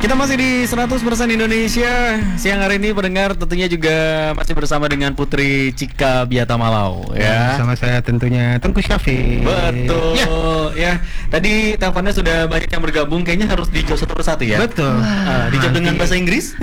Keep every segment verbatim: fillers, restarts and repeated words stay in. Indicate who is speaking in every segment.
Speaker 1: Kita masih di seratus persen Indonesia. Siang hari ini pendengar tentunya juga masih bersama dengan Putri Cika Biatamalau ya.
Speaker 2: Sama saya tentunya Tengku Syafiq.
Speaker 1: Betul ya. ya. Tadi teleponnya sudah banyak yang bergabung. Kayaknya harus dijawab satu persatu ya.
Speaker 2: Betul.
Speaker 1: Uh, dijawab dengan bahasa Inggris.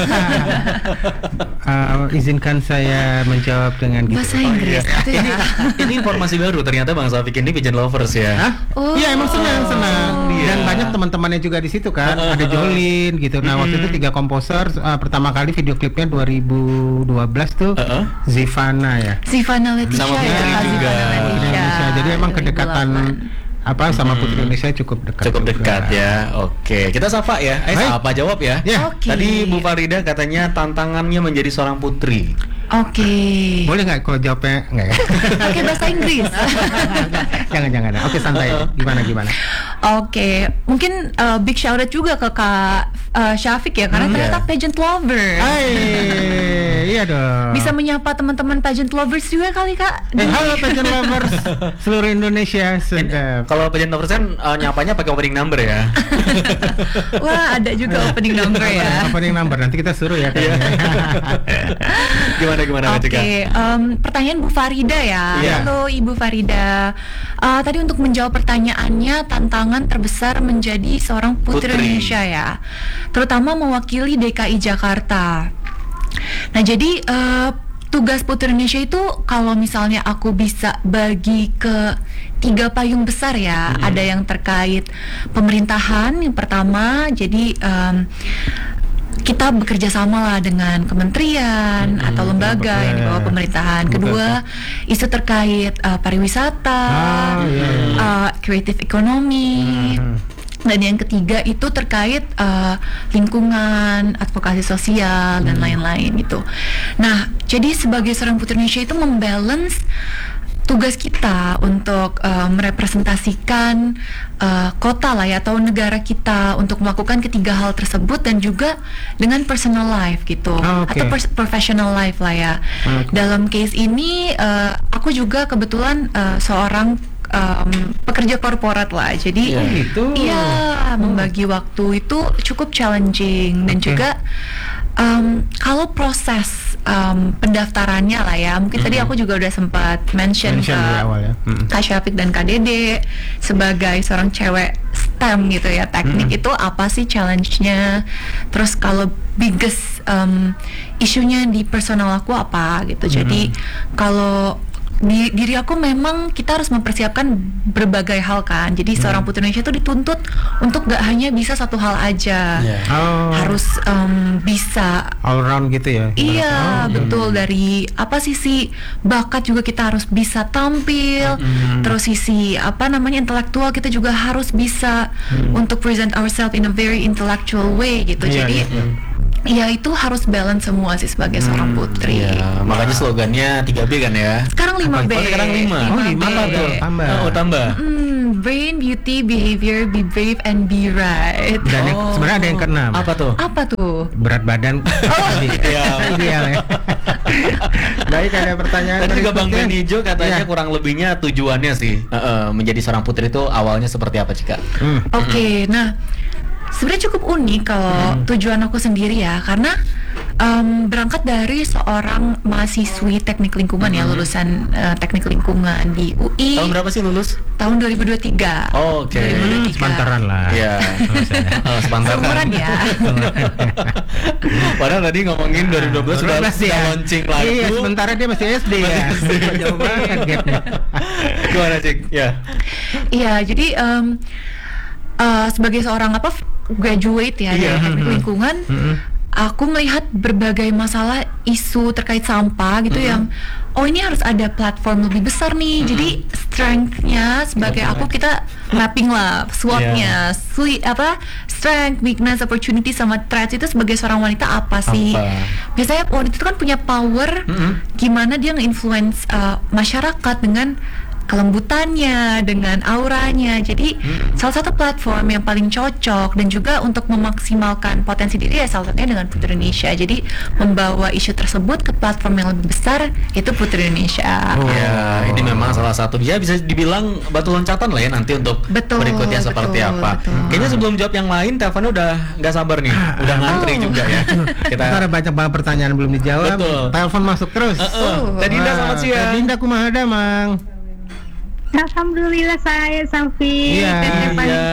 Speaker 2: uh, izinkan saya menjawab dengan gitu.
Speaker 3: Bahasa Inggris.
Speaker 1: Oh, iya. ini, ini informasi baru. Ternyata Bang Syafiq ini pigeon lovers ya.
Speaker 2: Hah?
Speaker 3: Oh.
Speaker 2: Iya emang senang senang.
Speaker 1: Iya.
Speaker 2: Dan banyak teman-temannya juga di situ kan. Ada Jolin gitu. Nah waktu itu tiga komposer. Uh, pertama kali video klipnya dua ribu dua belas tuh
Speaker 1: Uh-uh.
Speaker 2: Zivana ya.
Speaker 3: Zivana Leticia
Speaker 1: Sama
Speaker 3: ya,
Speaker 1: Putri
Speaker 3: Kak
Speaker 1: juga.
Speaker 3: Zivana Leticia.
Speaker 2: Indonesia. Jadi emang kedekatan apa sama Putri Indonesia cukup dekat.
Speaker 1: Cukup
Speaker 2: juga.
Speaker 1: dekat ya. Oke, kita sapa ya. Eh,
Speaker 2: Hai.
Speaker 1: sapa jawab ya.
Speaker 2: Ya.
Speaker 3: Oke.
Speaker 1: Tadi Bu Farida katanya tantangannya menjadi seorang putri.
Speaker 3: Oke.
Speaker 2: Boleh nggak kalau jawabnya nggak ya?
Speaker 3: Pakai bahasa Inggris.
Speaker 2: jangan jangan. Oke santai. Gimana gimana?
Speaker 3: Oke, mungkin uh, big shout out juga ke Kak uh, Syafiq ya, karena
Speaker 1: Hmm,
Speaker 3: ternyata
Speaker 1: yeah.
Speaker 3: pageant lover.
Speaker 2: Hai, iya dong.
Speaker 3: Bisa menyapa teman-teman pageant lovers juga kali Kak.
Speaker 2: Eh, halo pageant lovers seluruh Indonesia sedap.
Speaker 1: Kalau pageant lovers kan uh, nyapanya pakai opening number ya.
Speaker 3: Wah, ada juga opening number ya.
Speaker 2: Opening number nanti kita suruh ya
Speaker 1: Iya.
Speaker 2: kayaknya.
Speaker 1: Gimana gimana
Speaker 3: Oke,
Speaker 1: Cika?
Speaker 3: em, pertanyaan Bu Farida ya.
Speaker 1: Iya.
Speaker 3: Halo Ibu Farida. Uh, tadi untuk menjawab pertanyaannya, tantangan terbesar menjadi seorang putri,
Speaker 1: Putri.
Speaker 3: Indonesia ya, terutama mewakili D K I Jakarta. Nah jadi uh, tugas Putri Indonesia itu kalau misalnya aku bisa bagi ke tiga payung besar ya.
Speaker 1: Mm-hmm.
Speaker 3: Ada yang terkait pemerintahan yang pertama, jadi um, kita bekerja sama lah dengan kementerian
Speaker 1: Mm-hmm.
Speaker 3: atau lembaga yang di bawah pemerintahan. Kedua, isu terkait uh, pariwisata,
Speaker 2: Ah, iya, iya.
Speaker 3: uh, creative economy.
Speaker 2: Hmm.
Speaker 3: Dan yang ketiga itu terkait uh, lingkungan, advokasi sosial dan lain-lain gitu. Nah, jadi sebagai seorang putri Indonesia itu membalance tugas kita untuk uh, merepresentasikan uh, kota lah ya atau negara kita untuk melakukan ketiga hal tersebut dan juga dengan personal life gitu.
Speaker 2: Oh, oke.
Speaker 3: Atau pers- professional life lah ya.
Speaker 2: Oke.
Speaker 3: Dalam case ini uh, aku juga kebetulan uh, seorang um, pekerja korporat lah. Jadi
Speaker 1: Iya.
Speaker 2: Oh, gitu.
Speaker 3: iya, membagi waktu itu cukup challenging dan
Speaker 2: Oke.
Speaker 3: juga um, kalau proses um, pendaftarannya lah ya, mungkin tadi aku juga udah sempat mention,
Speaker 2: Mention
Speaker 3: ke
Speaker 2: di awal ya. Mm.
Speaker 3: Kak Syafiq dan Kak Dede sebagai seorang cewek STEM gitu ya, teknik
Speaker 2: Mm.
Speaker 3: itu apa sih challenge-nya, terus kalau biggest um, isunya di personal aku apa gitu. Jadi kalau di diri aku memang kita harus mempersiapkan berbagai hal kan. Jadi seorang putri Indonesia itu dituntut untuk gak hanya bisa satu hal aja.
Speaker 1: Iya.
Speaker 2: Oh,
Speaker 3: Harus um, bisa
Speaker 2: all round gitu ya.
Speaker 3: iya
Speaker 2: Oh,
Speaker 3: betul, dari apa sisi bakat juga kita harus bisa tampil.
Speaker 1: Mm.
Speaker 3: Terus sisi apa namanya intelektual kita juga harus bisa
Speaker 2: Hmm.
Speaker 3: untuk present ourselves in a very intellectual way gitu.
Speaker 2: Iya,
Speaker 3: Jadi
Speaker 2: iya.
Speaker 3: ya itu harus balance semua sih sebagai seorang putri.
Speaker 1: Iya, makanya slogannya tiga B kan ya.
Speaker 3: Sekarang lima B.
Speaker 1: Oh, sekarang lima.
Speaker 2: Oh, lima
Speaker 3: B.
Speaker 2: apa tuh? Tambah.
Speaker 1: Oh, tambah.
Speaker 3: Hmm, brain, beauty, behavior, be brave and be right.
Speaker 2: Dan yang,
Speaker 1: Oh.
Speaker 2: sebenarnya ada yang keenam.
Speaker 1: Apa tuh?
Speaker 3: Apa tuh?
Speaker 2: Berat badan. Oh,
Speaker 1: ideal.
Speaker 2: ideal ya. Baik, ada pertanyaan.
Speaker 1: Tadi juga Bang
Speaker 2: berikutnya.
Speaker 1: Benijo katanya
Speaker 2: Iya.
Speaker 1: kurang lebihnya tujuannya sih uh, uh, menjadi seorang putri itu awalnya seperti apa Cika?
Speaker 2: Hmm.
Speaker 3: Oke, nah sebenarnya cukup unik kalau tujuan aku sendiri ya, karena um, berangkat dari seorang mahasiswi teknik lingkungan ya, lulusan uh, teknik lingkungan di U I
Speaker 1: Tahun berapa sih lulus?
Speaker 3: tahun dua ribu dua puluh tiga.
Speaker 1: Oh, oke.
Speaker 3: dua ribu dua puluh tiga.
Speaker 2: Sepantaran lah.
Speaker 1: Iya. Oh, sepantaran.
Speaker 3: Seumuran ya.
Speaker 1: Padahal tadi ngomongin dua ribu dua belas sudah,
Speaker 2: dua ribu dua belas
Speaker 1: sudah
Speaker 2: ya.
Speaker 1: launching lagu.
Speaker 2: Iya, sementara dia masih S D ya. Jauh banget gapnya.
Speaker 1: Gimana Cik? Ya.
Speaker 3: Iya, jadi um, uh, sebagai seorang apa f- graduate ya
Speaker 1: Iya.
Speaker 3: dari teknik lingkungan,
Speaker 2: Mm-mm.
Speaker 3: aku melihat berbagai masalah isu terkait sampah gitu yang oh ini harus ada platform lebih besar nih. Jadi strength-nya sebagai
Speaker 1: Oke.
Speaker 3: aku kita mapping lah SWOT-nya, sui- apa strength, weakness, opportunity sama threats itu sebagai seorang wanita apa sih?
Speaker 1: Apa?
Speaker 3: Biasanya wanita itu kan punya power
Speaker 1: Mm-mm.
Speaker 3: gimana dia nge-influence uh, masyarakat dengan kelembutannya, dengan auranya. Jadi
Speaker 1: Hmm.
Speaker 3: salah satu platform yang paling cocok dan juga untuk memaksimalkan potensi diri ya salah satunya dengan Putri Indonesia. Jadi membawa isu tersebut ke platform yang lebih besar itu Putri Indonesia.
Speaker 2: Oh.
Speaker 1: Ya, ini memang salah satu ya bisa dibilang batu loncatan lah ya nanti untuk
Speaker 3: Betul,
Speaker 1: berikutnya seperti
Speaker 3: betul,
Speaker 1: apa.
Speaker 3: betul.
Speaker 1: Kayaknya sebelum jawab yang lain, teleponnya udah nggak sabar nih, udah ngantri
Speaker 3: Oh.
Speaker 1: juga ya.
Speaker 2: Kita
Speaker 1: Kita
Speaker 2: ada banyak banget pertanyaan belum dijawab.
Speaker 1: Betul.
Speaker 2: Telepon masuk terus.
Speaker 1: Eh, eh,
Speaker 3: Oh.
Speaker 1: Teh Dinda selamat siang.
Speaker 2: Teh Dinda kumaha ada, Mang?
Speaker 4: Alhamdulillah saya Safi.
Speaker 2: Iya.
Speaker 4: Teteh Pani.
Speaker 1: Iya.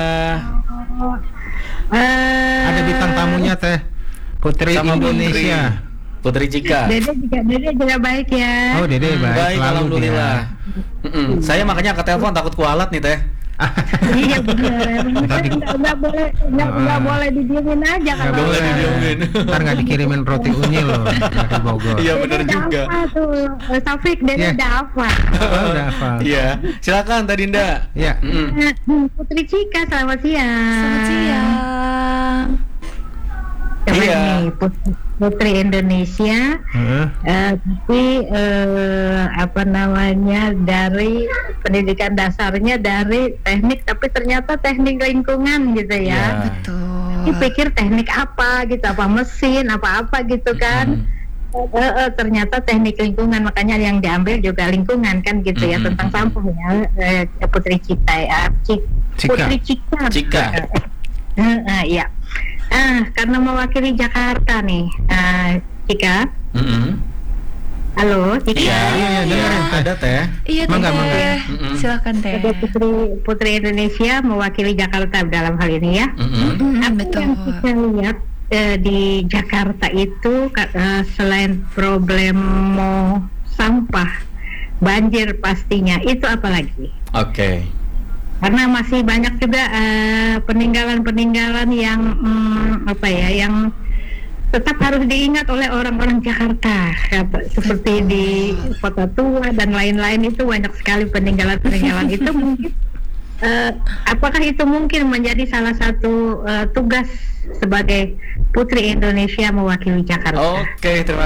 Speaker 4: Eh,
Speaker 2: Ada bintang tamunya Teh Putri
Speaker 1: Sama
Speaker 2: Indonesia.
Speaker 1: Putri, Putri Cika.
Speaker 4: Dede juga Dede juga baik ya.
Speaker 2: Oh, Dede
Speaker 1: Hmm,
Speaker 2: baik,
Speaker 1: baik,
Speaker 2: selalu
Speaker 1: alhamdulillah.
Speaker 2: dia.
Speaker 1: Mm-mm. Saya makanya ke telepon takut kualat nih Teh.
Speaker 4: Iya benar.
Speaker 2: Tadi-
Speaker 4: Nggak nggak boleh nggak
Speaker 2: Ah.
Speaker 4: nggak boleh didiemin aja
Speaker 2: Nggak
Speaker 4: kalau.
Speaker 1: boleh didiemin.
Speaker 2: Ntar nggak dikirimin roti unyil loh dari Bogor.
Speaker 1: Iya
Speaker 4: Dede
Speaker 1: benar
Speaker 4: udah
Speaker 1: juga.
Speaker 4: hafal tuh. Eh, Taufik Dede
Speaker 2: Iya.
Speaker 4: udah hafal.
Speaker 2: Oh, udah hafal.
Speaker 1: Iya, silakan Teh Dinda.
Speaker 2: Ya.
Speaker 1: Mm-mm.
Speaker 4: Eh, Putri Cika selamat siang.
Speaker 3: Selamat siang.
Speaker 4: Keren
Speaker 1: Iya.
Speaker 4: nih Put- Putri Indonesia.
Speaker 2: Heeh.
Speaker 4: Eh, tapi eh, apa namanya dari pendidikan dasarnya dari teknik tapi ternyata teknik lingkungan gitu
Speaker 1: Iya.
Speaker 4: ya.
Speaker 3: Betul.
Speaker 4: Ini pikir teknik apa gitu, apa mesin, apa-apa gitu kan. Eh, eh, ternyata teknik lingkungan, makanya yang diambil juga lingkungan kan gitu ya,
Speaker 1: Mm-mm.
Speaker 4: tentang sampah ya. Eh, Putri Cika ya, Cik-
Speaker 2: Cika.
Speaker 4: Putri Cika.
Speaker 1: Cika.
Speaker 4: Eh, eh, ya. Ah, karena mewakili Jakarta nih, ah, Cika.
Speaker 1: Mm-mm.
Speaker 4: Halo, Cika.
Speaker 1: Iya,
Speaker 2: Iya, iya, dengerin, Teh.
Speaker 1: Ada Teh.
Speaker 3: Iya
Speaker 2: Mangga,
Speaker 3: Teh.
Speaker 2: mangga.
Speaker 1: Mm-mm.
Speaker 3: Silakan Teh.
Speaker 4: Sebagai Putri Putri Indonesia mewakili Jakarta dalam hal ini ya.
Speaker 1: Mm-mm.
Speaker 3: Mm,
Speaker 4: Apa
Speaker 3: betul.
Speaker 4: yang kita lihat eh, di Jakarta itu ka- eh, selain problem mau sampah, banjir pastinya, itu apa lagi?
Speaker 1: Oke.
Speaker 4: Karena masih banyak juga eh, peninggalan-peninggalan yang hmm, apa ya, yang tetap harus diingat oleh orang-orang Jakarta, kata- seperti di Kota Tua dan lain-lain, itu banyak sekali peninggalan-peninggalan itu mungkin. eh, apakah itu mungkin menjadi salah satu eh, tugas sebagai Putri Indonesia mewakili Jakarta?
Speaker 1: Oke, terima